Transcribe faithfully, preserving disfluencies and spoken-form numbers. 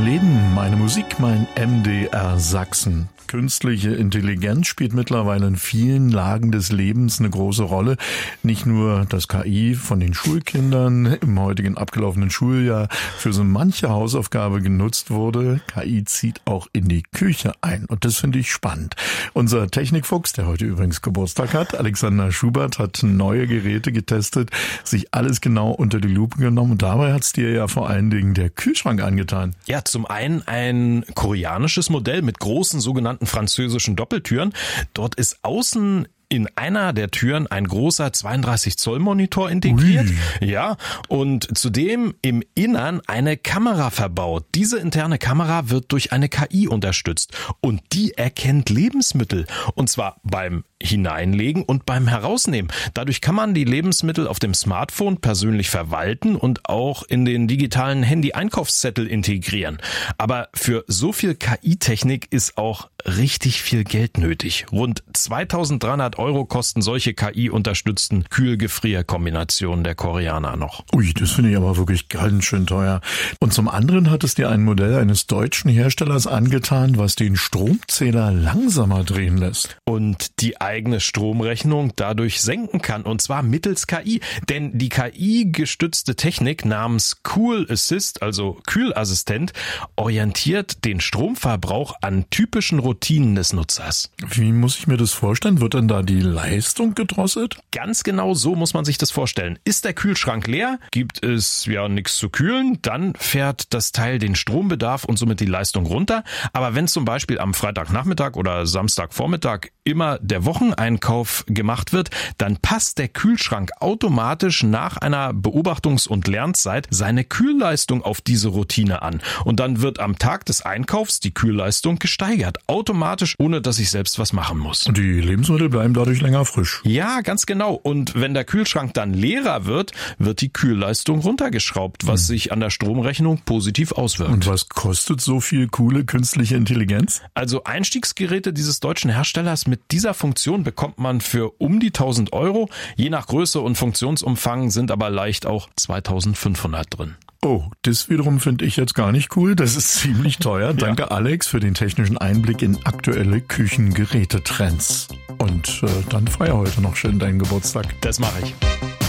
Mein Leben, meine Musik, mein M D R Sachsen. Künstliche Intelligenz spielt mittlerweile in vielen Lagen des Lebens eine große Rolle. Nicht nur das K I von den Schulkindern im heutigen abgelaufenen Schuljahr für so manche Hausaufgabe genutzt wurde. K I zieht auch in die Küche ein und das finde ich spannend. Unser Technikfuchs, der heute übrigens Geburtstag hat, Alexander Schubert, hat neue Geräte getestet, sich alles genau unter die Lupe genommen und dabei hat's dir ja vor allen Dingen der Kühlschrank angetan. Ja, zum einen ein koreanisches Modell mit großen sogenannten französischen Doppeltüren. Dort ist außen in einer der Türen ein großer zweiunddreißig Zoll Monitor integriert. Ui. Ja, und zudem im Innern eine Kamera verbaut. Diese interne Kamera wird durch eine K I unterstützt und die erkennt Lebensmittel. Und zwar beim Hineinlegen und beim Herausnehmen. Dadurch kann man die Lebensmittel auf dem Smartphone persönlich verwalten und auch in den digitalen Handy-Einkaufszettel integrieren. Aber für so viel K I-Technik ist auch richtig viel Geld nötig. Rund zweitausenddreihundert Euro kosten solche K I-unterstützten Kühl-Gefrier-Kombinationen der Koreaner noch. Ui, das finde ich aber wirklich ganz schön teuer. Und zum anderen hat es dir ein Modell eines deutschen Herstellers angetan, was den Stromzähler langsamer drehen lässt. Und die eigene Stromrechnung dadurch senken kann, und zwar mittels K I. Denn die K I-gestützte Technik namens Cool Assist, also Kühlassistent, orientiert den Stromverbrauch an typischen Routinen des Nutzers. Wie muss ich mir das vorstellen? Wird dann da die Leistung gedrosselt? Ganz genau so muss man sich das vorstellen. Ist der Kühlschrank leer, gibt es ja nichts zu kühlen, dann fährt das Teil den Strombedarf und somit die Leistung runter. Aber wenn zum Beispiel am Freitagnachmittag oder Samstagvormittag immer der Wocheneinkauf gemacht wird, dann passt der Kühlschrank automatisch nach einer Beobachtungs- und Lernzeit seine Kühlleistung auf diese Routine an. Und dann wird am Tag des Einkaufs die Kühlleistung gesteigert. Automatisch, ohne dass ich selbst was machen muss. Und die Lebensmittel bleiben dadurch länger frisch. Ja, ganz genau. Und wenn der Kühlschrank dann leerer wird, wird die Kühlleistung runtergeschraubt, was hm. sich an der Stromrechnung positiv auswirkt. Und was kostet so viel coole künstliche Intelligenz? Also Einstiegsgeräte dieses deutschen Herstellers mit dieser Funktion bekommt man für um die tausend Euro. Je nach Größe und Funktionsumfang sind aber leicht auch zweitausendfünfhundert drin. Oh, das wiederum finde ich jetzt gar nicht cool. Das ist ziemlich teuer. Danke, ja. Alex, für den technischen Einblick in aktuelle Küchengerätetrends. Und äh, dann feier heute noch schön deinen Geburtstag. Das mache ich.